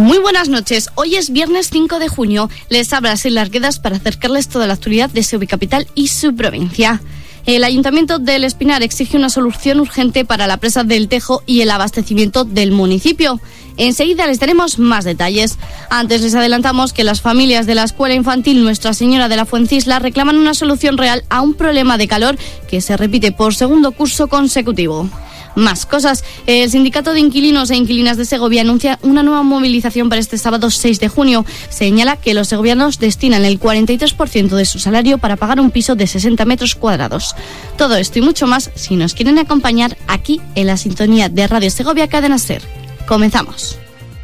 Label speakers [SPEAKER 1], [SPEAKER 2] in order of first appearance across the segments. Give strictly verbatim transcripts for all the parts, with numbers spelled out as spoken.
[SPEAKER 1] Muy buenas noches, hoy es viernes cinco de junio, les habla Silvia Arguedas para acercarles toda la actualidad de Segovia Capital y su provincia. El Ayuntamiento del Espinar exige una solución urgente para la presa del Tejo y el abastecimiento del municipio. Enseguida les daremos más detalles. Antes les adelantamos que las familias de la Escuela Infantil Nuestra Señora de la Fuencisla reclaman una solución real a un problema de calor que se repite por segundo curso consecutivo. Más cosas. El Sindicato de Inquilinos e Inquilinas de Segovia anuncia una nueva movilización para este sábado seis de junio. Señala que los segovianos destinan el cuarenta y tres por ciento de su salario para pagar un piso de sesenta metros cuadrados. Todo esto y mucho más si nos quieren acompañar aquí en la sintonía de Radio Segovia Cadena Ser. Comenzamos.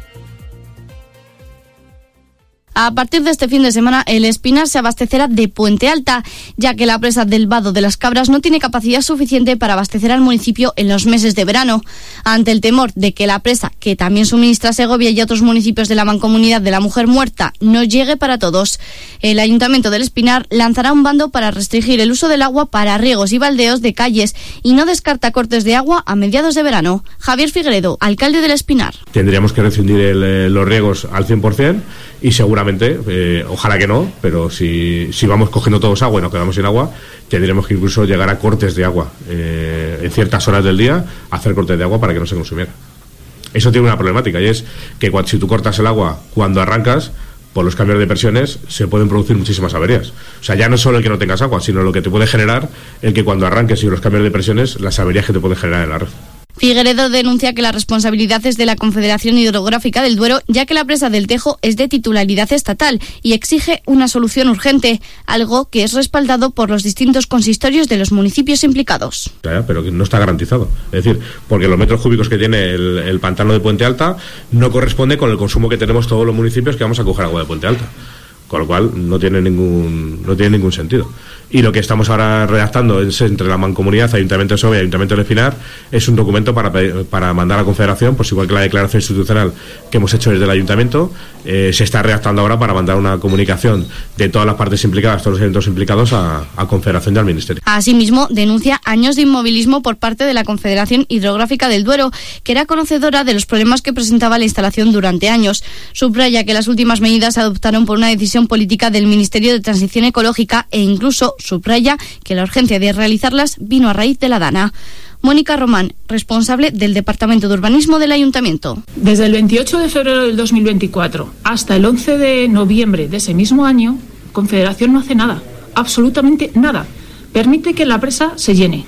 [SPEAKER 1] A partir de este fin de semana, el Espinar se abastecerá de Puente Alta, ya que la presa del Vado de las Cabras no tiene capacidad suficiente para abastecer al municipio en los meses de verano. Ante el temor de que la presa, que también suministra a Segovia y a otros municipios de la Mancomunidad de la Mujer Muerta, no llegue para todos, el Ayuntamiento del Espinar lanzará un bando para restringir el uso del agua para riegos y baldeos de calles y no descarta cortes de agua a mediados de verano. Javier Figueredo, alcalde del Espinar.
[SPEAKER 2] Tendríamos que rescindir el, los riegos al cien por ciento y seguramente Eh, ojalá que no, pero si, si vamos cogiendo todos agua y nos quedamos sin agua, tendremos que incluso llegar a cortes de agua eh, en ciertas horas del día, hacer cortes de agua para que no se consumiera. Eso tiene una problemática, y es que cuando, si tú cortas el agua cuando arrancas, por los cambios de presiones se pueden producir muchísimas averías. O sea, ya no solo el que no tengas agua, sino lo que te puede generar el que cuando arranques y los cambios de presiones, las averías que te pueden generar en la red.
[SPEAKER 1] Figueredo denuncia que la responsabilidad es de la Confederación Hidrográfica del Duero, ya que la presa del Tejo es de titularidad estatal y exige una solución urgente, algo que es respaldado por los distintos consistorios de los municipios implicados.
[SPEAKER 2] Pero que no está garantizado. Es decir, porque los metros cúbicos que tiene el, el pantano de Puente Alta no corresponde con el consumo que tenemos todos los municipios que vamos a coger agua de Puente Alta. Con lo cual no tiene ningún no tiene ningún sentido. Y lo que estamos ahora redactando es entre la Mancomunidad, Ayuntamiento de Segovia y Ayuntamiento del Espinar, es un documento para para mandar a la Confederación, pues igual que la declaración institucional que hemos hecho desde el Ayuntamiento, eh, se está redactando ahora para mandar una comunicación de todas las partes implicadas, todos los eventos implicados a, a Confederación y al Ministerio.
[SPEAKER 1] Asimismo, denuncia años de inmovilismo por parte de la Confederación Hidrográfica del Duero, que era conocedora de los problemas que presentaba la instalación durante años. Subraya que las últimas medidas se adoptaron por una decisión política del Ministerio de Transición Ecológica e incluso subraya que la urgencia de realizarlas vino a raíz de la Dana. Mónica Román, responsable del Departamento de Urbanismo del Ayuntamiento.
[SPEAKER 3] Desde el veintiocho de febrero del dos mil veinticuatro hasta el once de noviembre de ese mismo año, Confederación no hace nada, absolutamente nada. Permite que la presa se llene.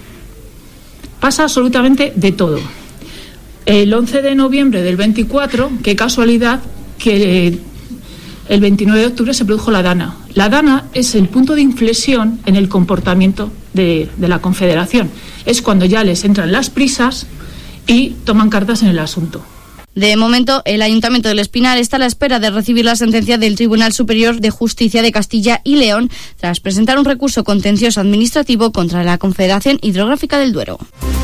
[SPEAKER 3] Pasa absolutamente de todo. El once de noviembre del veinticuatro, qué casualidad que el veintinueve de octubre se produjo la Dana. La Dana es el punto de inflexión en el comportamiento de, de la Confederación. Es cuando ya les entran las prisas y toman cartas en el asunto.
[SPEAKER 1] De momento, el Ayuntamiento del Espinar está a la espera de recibir la sentencia del Tribunal Superior de Justicia de Castilla y León tras presentar un recurso contencioso administrativo contra la Confederación Hidrográfica del Duero.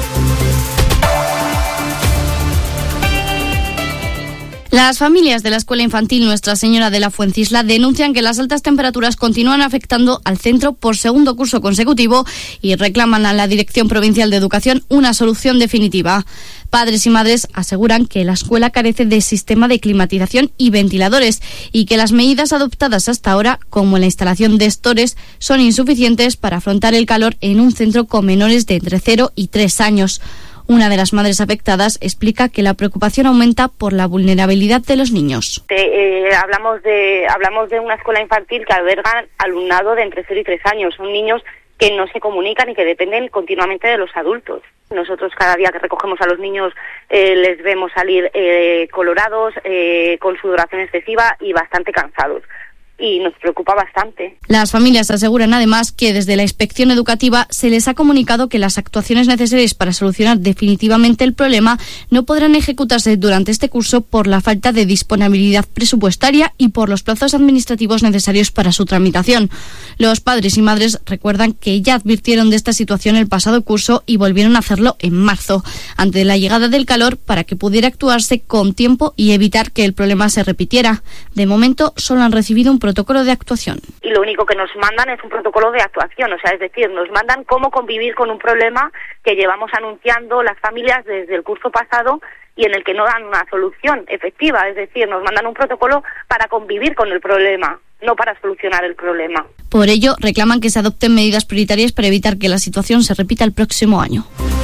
[SPEAKER 1] Las familias de la Escuela Infantil Nuestra Señora de la Fuencisla denuncian que las altas temperaturas continúan afectando al centro por segundo curso consecutivo y reclaman a la Dirección Provincial de Educación una solución definitiva. Padres y madres aseguran que la escuela carece de sistema de climatización y ventiladores y que las medidas adoptadas hasta ahora, como la instalación de estores, son insuficientes para afrontar el calor en un centro con menores de entre cero y tres años. Una de las madres afectadas explica que la preocupación aumenta por la vulnerabilidad de los niños.
[SPEAKER 4] Eh, hablamos de hablamos de una escuela infantil que alberga alumnado de entre cero y tres años. Son niños que no se comunican y que dependen continuamente de los adultos. Nosotros cada día que recogemos a los niños eh, les vemos salir eh, colorados, eh, con sudoración excesiva y bastante cansados. Y nos preocupa bastante.
[SPEAKER 1] Las familias aseguran además que desde la inspección educativa se les ha comunicado que las actuaciones necesarias para solucionar definitivamente el problema no podrán ejecutarse durante este curso por la falta de disponibilidad presupuestaria y por los plazos administrativos necesarios para su tramitación. Los padres y madres recuerdan que ya advirtieron de esta situación el pasado curso y volvieron a hacerlo en marzo, ante la llegada del calor, para que pudiera actuarse con tiempo y evitar que el problema se repitiera. De momento solo han recibido un protocolo de actuación.
[SPEAKER 4] Y lo único que nos mandan es un protocolo de actuación, o sea, es decir, nos mandan cómo convivir con un problema que llevamos anunciando las familias desde el curso pasado y en el que no dan una solución efectiva, es decir, nos mandan un protocolo para convivir con el problema, no para solucionar el problema.
[SPEAKER 1] Por ello, reclaman que se adopten medidas prioritarias para evitar que la situación se repita el próximo año.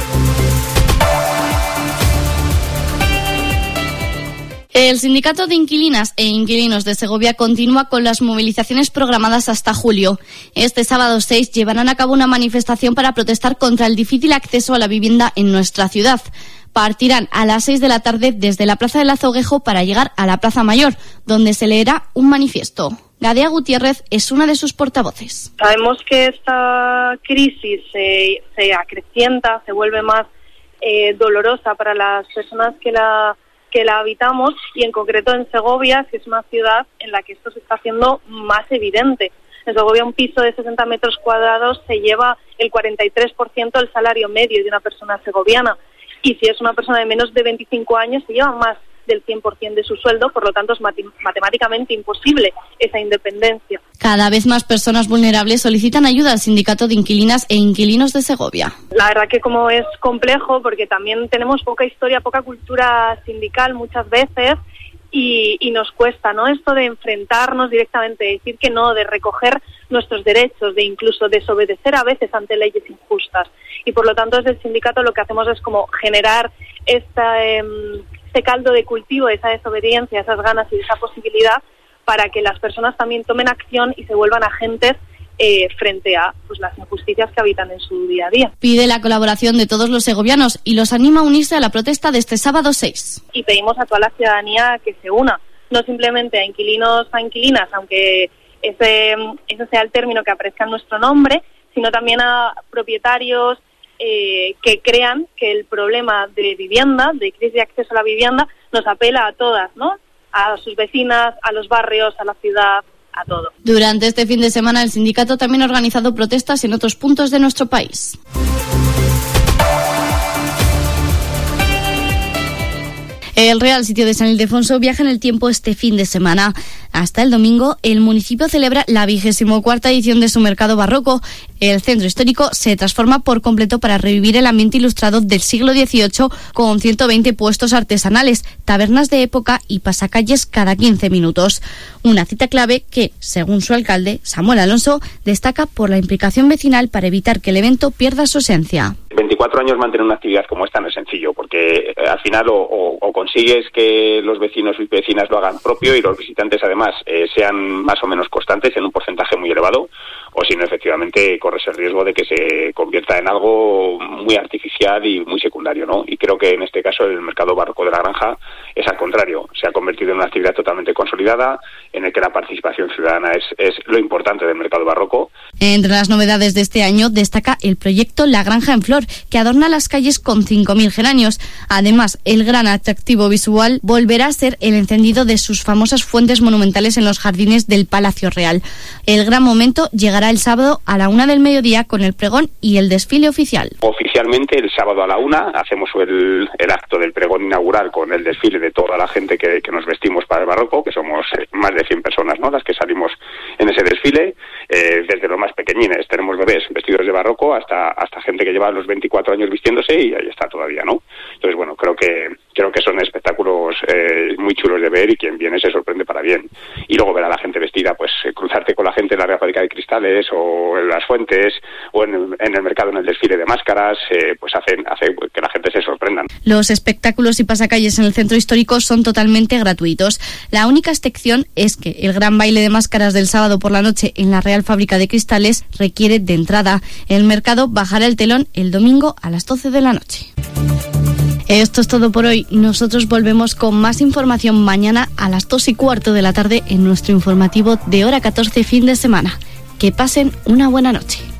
[SPEAKER 1] El Sindicato de Inquilinas e Inquilinos de Segovia continúa con las movilizaciones programadas hasta julio. Este sábado seis llevarán a cabo una manifestación para protestar contra el difícil acceso a la vivienda en nuestra ciudad. Partirán a las seis de la tarde desde la Plaza del Azoguejo para llegar a la Plaza Mayor, donde se leerá un manifiesto. Gadea Gutiérrez es una de sus portavoces.
[SPEAKER 5] Sabemos que esta crisis se, se acrecienta, se vuelve más eh, dolorosa para las personas que la que la habitamos y en concreto en Segovia, que es una ciudad en la que esto se está haciendo más evidente. En Segovia un piso de sesenta metros cuadrados se lleva el cuarenta y tres por ciento del salario medio de una persona segoviana y si es una persona de menos de veinticinco años se lleva más del cien por ciento de su sueldo, por lo tanto es mate- matemáticamente imposible esa independencia.
[SPEAKER 1] Cada vez más personas vulnerables solicitan ayuda al Sindicato de Inquilinas e Inquilinos de Segovia.
[SPEAKER 5] La verdad que como es complejo, porque también tenemos poca historia, poca cultura sindical muchas veces y, y nos cuesta, ¿no? Esto de enfrentarnos directamente, de decir que no, de recoger nuestros derechos, de incluso desobedecer a veces ante leyes injustas. Y por lo tanto desde el sindicato lo que hacemos es como generar esta... Eh, este caldo de cultivo, esa desobediencia, esas ganas y esa posibilidad para que las personas también tomen acción y se vuelvan agentes eh, frente a pues, las injusticias que habitan en su día a día.
[SPEAKER 1] Pide la colaboración de todos los segovianos y los anima a unirse a la protesta de este sábado seis.
[SPEAKER 5] Y pedimos a toda la ciudadanía que se una, no simplemente a inquilinos, a inquilinas, aunque ese, ese sea el término que aparezca en nuestro nombre, sino también a propietarios, Eh, que crean que el problema de vivienda, de crisis de acceso a la vivienda, nos apela a todas, ¿no? A sus vecinas, a los barrios, a la ciudad, a todo.
[SPEAKER 1] Durante este fin de semana el sindicato también ha organizado protestas en otros puntos de nuestro país. El Real Sitio de San Ildefonso viaja en el tiempo este fin de semana. Hasta el domingo, el municipio celebra la vigésimo cuarta edición de su mercado barroco. El centro histórico se transforma por completo para revivir el ambiente ilustrado del siglo dieciocho con ciento veinte puestos artesanales, tabernas de época y pasacalles cada quince minutos. Una cita clave que, según su alcalde, Samuel Alonso, destaca por la implicación vecinal para evitar que el evento pierda su esencia.
[SPEAKER 6] veinticuatro años mantener una actividad como esta no es sencillo, porque eh, al final o, o, o consigues que los vecinos y vecinas lo hagan propio y los visitantes además eh, sean más o menos constantes en un porcentaje muy elevado, o si no, efectivamente corres el riesgo de que se convierta en algo muy artificial y muy secundario, ¿no? Y creo que en este caso el mercado barroco de la Granja es al contrario, se ha convertido en una actividad totalmente consolidada, en el que la participación ciudadana es, es lo importante del mercado barroco.
[SPEAKER 1] Entre las novedades de este año destaca el proyecto La Granja en Flor, que adorna las calles con cinco mil geranios. Además, el gran atractivo visual volverá a ser el encendido de sus famosas fuentes monumentales en los jardines del Palacio Real. El gran momento llegará el sábado a la una del mediodía con el pregón y el desfile oficial.
[SPEAKER 6] Oficialmente el sábado a la una hacemos el, el acto del pregón inaugural con el desfile de toda la gente que, que nos vestimos para el barroco, que somos más de cien personas, ¿no?, las que salimos en ese desfile, eh, desde los más pequeñines, tenemos bebés vestidos de barroco hasta hasta gente que lleva los veinticuatro años vistiéndose y ahí está todavía, ¿no? Entonces, bueno, creo que creo que son espectáculos eh, muy chulos de ver y quien viene se sorprende para bien. Y luego ver a la gente vestida, pues eh, cruzarte con la gente en la Real Fábrica de Cristales o en las fuentes o en el, en el mercado en el desfile de máscaras, eh, pues hacen hace que la gente se sorprenda.
[SPEAKER 1] Los espectáculos y pasacalles en el centro histórico son totalmente gratuitos. La única excepción es que el gran baile de máscaras del sábado por la noche en la Real Fábrica de Cristales requiere de entrada. El mercado bajará el telón el domingo a las doce de la noche. Esto es todo por hoy. Nosotros volvemos con más información mañana a las dos y cuarto de la tarde en nuestro informativo de hora catorce fin de semana. Que pasen una buena noche.